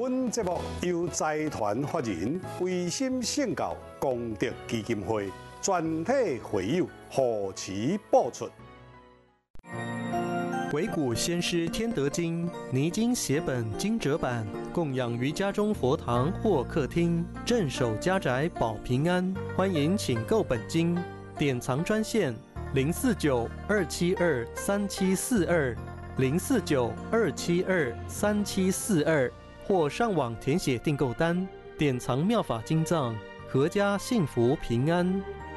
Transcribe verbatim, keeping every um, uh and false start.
本节目由财团法人维心圣教功德基金会全体会友护持播出。 维古先师天德经泥经写本经折版，供养于家中佛堂或客厅，镇守家宅保平安。欢迎请购本经，典藏专线零四九二七二三七四二零四九二七二三七四二，或上网填写订购单，典藏妙法经藏，阖家幸福平安。